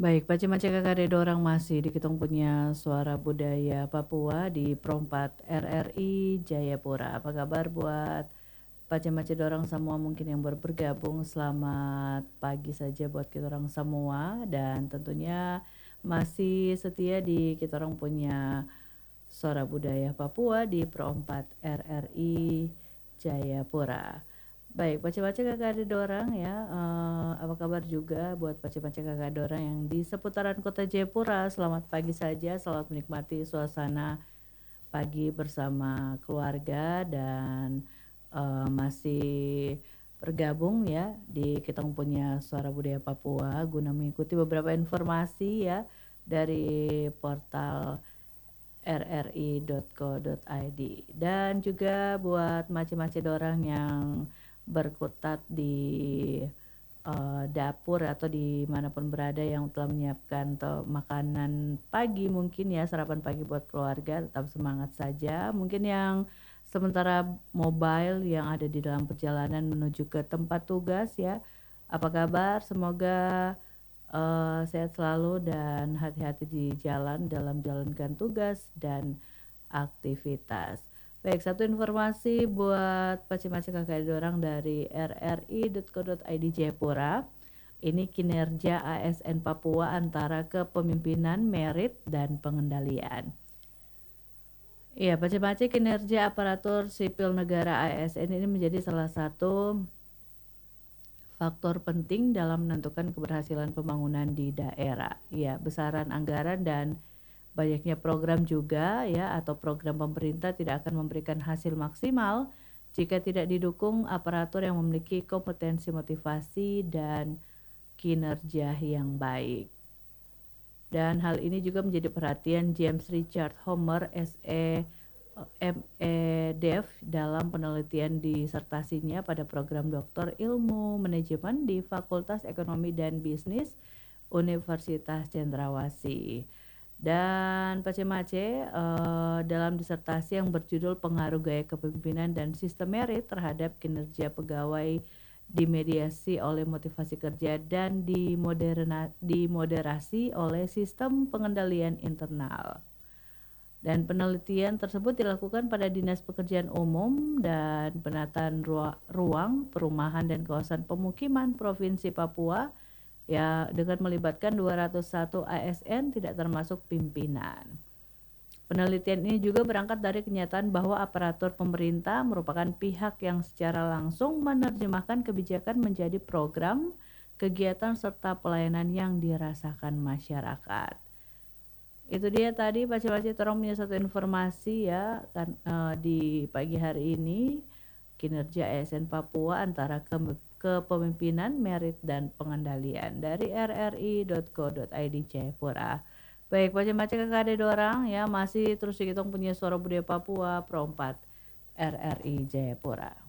Baik, Pace-Mace Kakade Dorang masih di Kitong punya Suara Budaya Papua di Perompat RRI Jayapura. Apa kabar buat Pace-Mace Dorang semua mungkin yang baru bergabung? Selamat pagi saja buat kita orang semua dan tentunya masih setia di kita orang punya Suara Budaya Papua di Perompat RRI Jayapura. Baik, baca-baca kakak ada dorang ya. Apa kabar juga buat baca-baca kakak dorang yang di seputaran kota Jayapura. Selamat pagi saja, selamat menikmati suasana pagi bersama keluarga dan masih bergabung ya di kita punya Suara Budaya Papua guna mengikuti beberapa informasi ya dari portal rri.co.id dan juga buat mace-mace dorang yang berkutat di dapur atau dimanapun berada yang telah menyiapkan makanan pagi mungkin ya sarapan pagi buat keluarga tetap semangat saja. Mungkin yang sementara mobile yang ada di dalam perjalanan menuju ke tempat tugas ya, apa kabar? Semoga sehat selalu dan hati-hati di jalan dalam jalankan tugas dan aktivitas. Baik, satu informasi buat pace-pace kakak dorang dari rri.co.id Jayapura. Ini kinerja ASN Papua antara kepemimpinan, merit, dan pengendalian. Iya, pace-pace kinerja aparatur sipil negara ASN ini menjadi salah satu faktor penting dalam menentukan keberhasilan pembangunan di daerah. Ya, besaran anggaran dan banyaknya program juga ya atau program pemerintah tidak akan memberikan hasil maksimal jika tidak didukung aparatur yang memiliki kompetensi motivasi dan kinerja yang baik. Dan hal ini juga menjadi perhatian James Richard Homer SE MEDev dalam penelitian disertasinya pada program Doktor Ilmu Manajemen di Fakultas Ekonomi dan Bisnis Universitas Cendrawasih. Dan pace-mace dalam disertasi yang berjudul Pengaruh Gaya Kepemimpinan dan Sistem Merit terhadap Kinerja Pegawai dimediasi oleh motivasi kerja dan dimoderasi oleh sistem pengendalian internal. Dan penelitian tersebut dilakukan pada Dinas Pekerjaan Umum dan Penataan Ruang, Perumahan dan Kawasan Pemukiman Provinsi Papua ya dengan melibatkan 201 ASN tidak termasuk pimpinan. Penelitian ini juga berangkat dari kenyataan bahwa aparatur pemerintah merupakan pihak yang secara langsung menerjemahkan kebijakan menjadi program, kegiatan serta pelayanan yang dirasakan masyarakat. Itu dia tadi baca-baca orang punya satu informasi ya kan di pagi hari ini kinerja ASN Papua antara kepemimpinan, merit dan pengendalian dari rri.co.id Jayapura. Baik, baca-baca kakak ada orang ya masih terus kita punya Suara Budaya Papua Perompat RRI Jayapura.